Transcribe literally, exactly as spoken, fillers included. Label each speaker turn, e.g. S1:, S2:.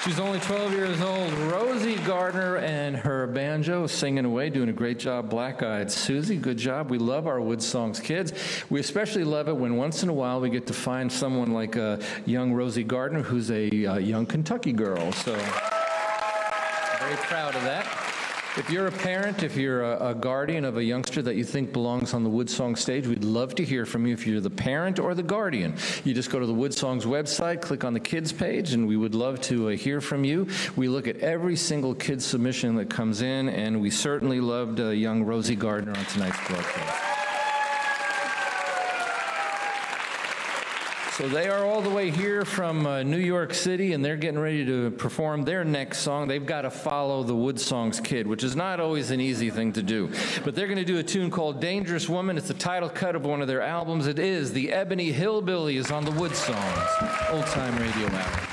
S1: She's only twelve years old. Rosie Gardner and her banjo singing away, doing a great job, black-eyed. Susie, good job. We love our Wood Songs kids. We especially love it when once in a while we get to find someone like uh, young Rosie Gardner, who's a uh, young Kentucky girl. So very proud of that. If you're a parent, if you're a, a guardian of a youngster that you think belongs on the Wood Song stage, we'd love to hear from you. If you're the parent or the guardian, you just go to the Wood Songs website, click on the kids page, and we would love to uh, hear from you. We look at every single kid submission that comes in, and we certainly loved uh, young Rosie Gardner on tonight's broadcast. So they are all the way here from uh, New York City, and they're getting ready to perform their next song. They've got to follow the Wood Songs kid, which is not always an easy thing to do. But they're going to do a tune called Dangerous Woman. It's the title cut of one of their albums. It is The Ebony Hillbillies on the Wood Songs Old Time Radio Hour.